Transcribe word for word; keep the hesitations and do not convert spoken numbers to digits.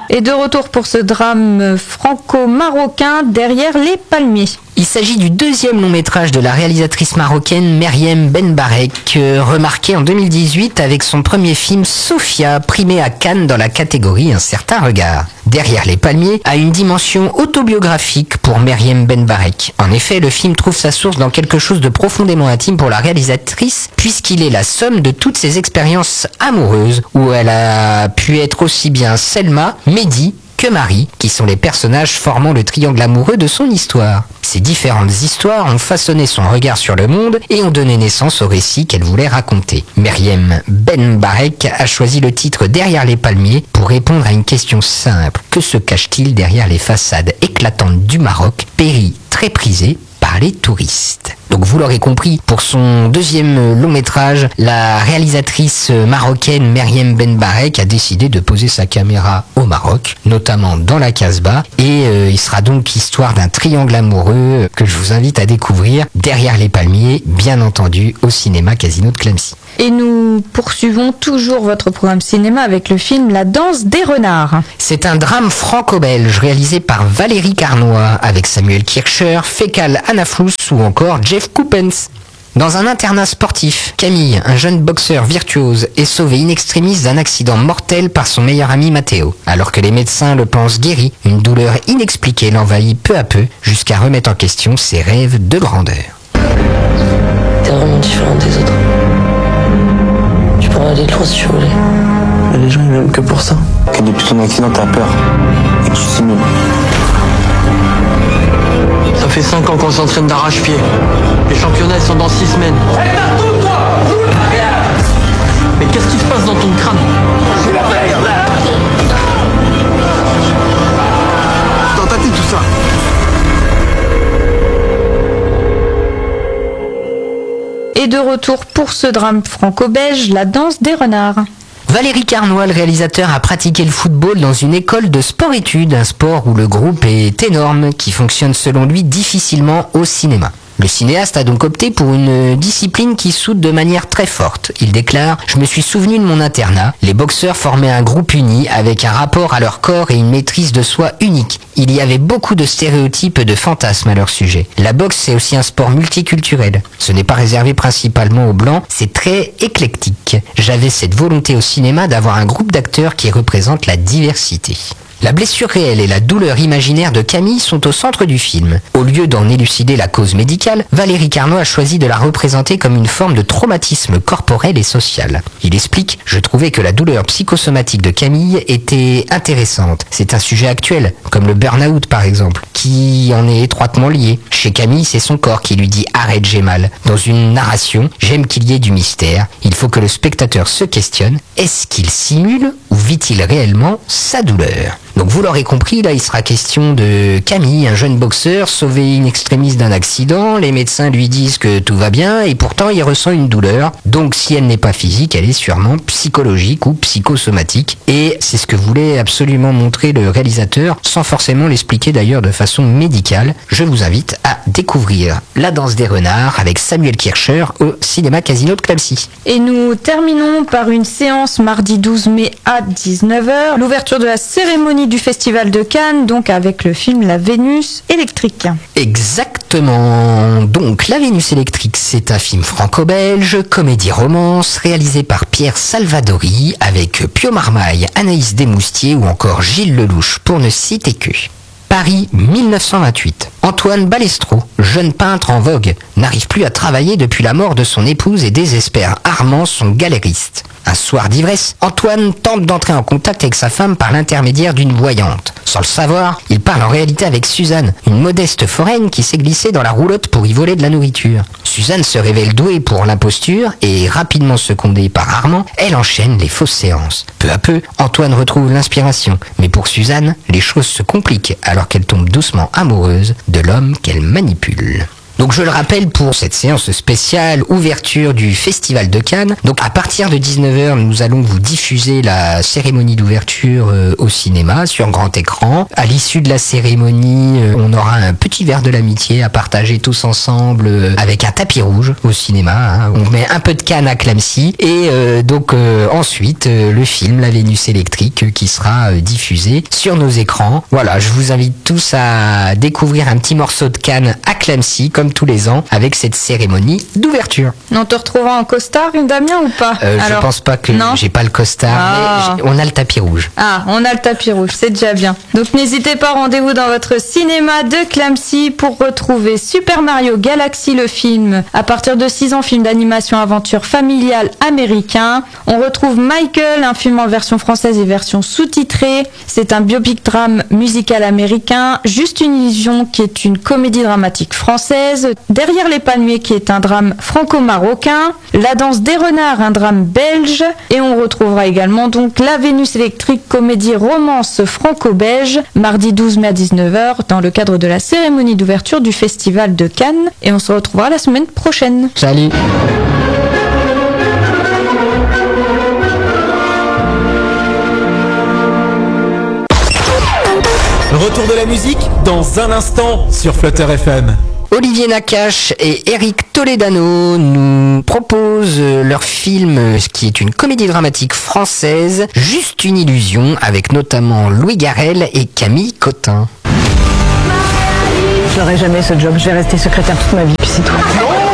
Et de retour pour ce drame franco-marocain Derrière les palmiers. Il s'agit du deuxième long métrage de la réalisatrice marocaine Meriem Benbarek, remarquée en deux mille dix-huit avec son premier film Sophia, primé à Cannes dans la catégorie Un certain regard. Derrière les palmiers a une dimension autobiographique pour Meriem Benbarek. En effet, le film trouve sa source dans quelque chose de profondément intime pour la réalisatrice, puisqu'il est la somme de toutes ses expériences amoureuses, où elle a pu être aussi bien Selma, Mehdi, que Marie, qui sont les personnages formant le triangle amoureux de son histoire. Ces différentes histoires ont façonné son regard sur le monde et ont donné naissance au récit qu'elle voulait raconter. Meriem Benbarek a choisi le titre Derrière les palmiers pour répondre à une question simple. Que se cache-t-il derrière les façades éclatantes du Maroc, pays très prisé par les touristes? Donc vous l'aurez compris, pour son deuxième long métrage, la réalisatrice marocaine Meriem Benbarek a décidé de poser sa caméra au Maroc, notamment dans la Casbah, et euh, il sera donc histoire d'un triangle amoureux que je vous invite à découvrir Derrière les palmiers, bien entendu au cinéma Casino de Clamecy. Et nous poursuivons toujours votre programme cinéma avec le film La danse des renards. C'est un drame franco-belge réalisé par Valérie Carnoy avec Samuel Kircher, Fekal Anaflous ou encore Jeff Coupens. Dans un internat sportif, Camille, un jeune boxeur virtuose, est sauvé in extremis d'un accident mortel par son meilleur ami Matteo. Alors que les médecins le pensent guéri, une douleur inexpliquée l'envahit peu à peu jusqu'à remettre en question ses rêves de grandeur. T'es vraiment différent des autres. Tu pourrais aller loin si tu voulais. Mais les gens ils m'aiment que pour ça. Que depuis ton accident t'as peur et que tu simules. Ça fait cinq ans qu'on s'entraîne d'arrache-pied. Les championnats sont dans six semaines. Mais qu'est-ce qui se passe dans ton crâne? Dans ta tête tout ça. Et de retour pour ce drame franco-belge, La danse des renards. Valérie Carnoy, le réalisateur, a pratiqué le football dans une école de sport-études, un sport où le groupe est énorme, qui fonctionne selon lui difficilement au cinéma. Le cinéaste a donc opté pour une discipline qui soude de manière très forte. Il déclare « Je me suis souvenu de mon internat. Les boxeurs formaient un groupe uni avec un rapport à leur corps et une maîtrise de soi unique. Il y avait beaucoup de stéréotypes et de fantasmes à leur sujet. La boxe, c'est aussi un sport multiculturel. Ce n'est pas réservé principalement aux blancs, c'est très éclectique. J'avais cette volonté au cinéma d'avoir un groupe d'acteurs qui représente la diversité. » La blessure réelle et la douleur imaginaire de Camille sont au centre du film. Au lieu d'en élucider la cause médicale, Valérie Carnoy a choisi de la représenter comme une forme de traumatisme corporel et social. Il explique « Je trouvais que la douleur psychosomatique de Camille était intéressante. C'est un sujet actuel, comme le burn-out par exemple, qui en est étroitement lié. Chez Camille, c'est son corps qui lui dit « Arrête, j'ai mal ». Dans une narration, j'aime qu'il y ait du mystère. Il faut que le spectateur se questionne. Est-ce qu'il simule ou vit-il réellement sa douleur ? Donc vous l'aurez compris, là il sera question de Camille, un jeune boxeur sauvé in extremis d'un accident. Les médecins lui disent que tout va bien et pourtant il ressent une douleur. Donc si elle n'est pas physique, elle est sûrement psychologique ou psychosomatique. Et c'est ce que voulait absolument montrer le réalisateur, sans forcément l'expliquer d'ailleurs de façon médicale. Je vous invite à découvrir La danse des renards avec Samuel Kircher au cinéma Casino de Clamecy. Et nous terminons par une séance mardi douze mai à dix-neuf heures. L'ouverture de la cérémonie du Festival de Cannes, donc avec le film La Vénus électrique. Exactement. Donc La Vénus électrique, c'est un film franco-belge, comédie-romance, réalisé par Pierre Salvadori, avec Pio Marmaille, Anaïs Desmoustiers ou encore Gilles Lelouch, pour ne citer que. Paris mille neuf cent vingt-huit. Antoine Balestro, jeune peintre en vogue, n'arrive plus à travailler depuis la mort de son épouse et désespère Armand, son galériste. Un soir d'ivresse, Antoine tente d'entrer en contact avec sa femme par l'intermédiaire d'une voyante. Sans le savoir, il parle en réalité avec Suzanne, une modeste foraine qui s'est glissée dans la roulotte pour y voler de la nourriture. Suzanne se révèle douée pour l'imposture et, rapidement secondée par Armand, elle enchaîne les fausses séances. Peu à peu, Antoine retrouve l'inspiration, mais pour Suzanne, les choses se compliquent alors qu'elle tombe doucement amoureuse de l'homme qu'elle manipule. Donc je le rappelle pour cette séance spéciale ouverture du Festival de Cannes. Donc à partir de dix-neuf heures, nous allons vous diffuser la cérémonie d'ouverture euh, au cinéma sur grand écran. À l'issue de la cérémonie, euh, on aura un petit verre de l'amitié à partager tous ensemble euh, avec un tapis rouge au cinéma. Hein. On met un peu de Cannes à Clamecy et euh, donc euh, ensuite euh, le film La Vénus électrique euh, qui sera euh, diffusé sur nos écrans. Voilà, je vous invite tous à découvrir un petit morceau de Cannes à Clamecy comme tous les ans avec cette cérémonie d'ouverture. On te retrouvera en costard, Damien, ou pas? Euh, Alors, je pense pas que non j'ai pas le costard, Ah. mais j'ai- on a le tapis rouge. Ah, on a le tapis rouge, c'est déjà bien. Donc n'hésitez pas, rendez-vous dans votre cinéma de Clamecy pour retrouver Super Mario Galaxy, le film. À partir de six ans, film d'animation aventure familiale américain. On retrouve Michael, un film en version française et version sous-titrée. C'est un biopic drame musical américain. Juste une illusion, qui est une comédie dramatique française. Derrière les palmiers, qui est un drame franco-marocain. La danse des renards, un drame belge. Et on retrouvera également donc La Vénus électrique, comédie romance franco-belge, mardi douze mai à dix-neuf heures dans le cadre de la cérémonie d'ouverture du Festival de Cannes. Et on se retrouvera la semaine prochaine. Salut. Retour de la musique dans un instant sur Flutter F M. Olivier Nakache et Eric Toledano nous proposent leur film, qui est une comédie dramatique française, Juste une illusion, avec notamment Louis Garrel et Camille Cotin. Je n'aurai jamais ce job, je vais rester secrétaire toute ma vie, puis c'est tout.